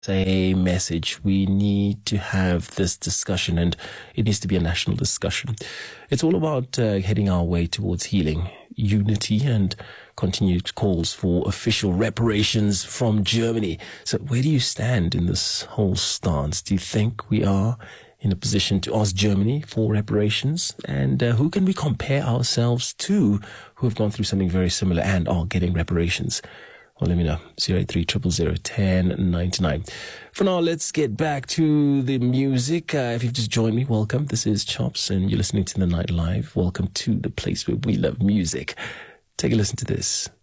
a message. We need to have this discussion, and it needs to be a national discussion. It's all about heading our way towards healing, unity, and continued calls for official reparations from Germany. So where do you stand in this whole stance? Do you think we are in a position to ask Germany for reparations? And who can we compare ourselves to who have gone through something very similar and are getting reparations? Well, let me know. 083 000 1099. For now, let's get back to the music. If you've just joined me, welcome. This is Chops, and you're listening to The Night Live. Welcome to the place where we love music. Take a listen to this.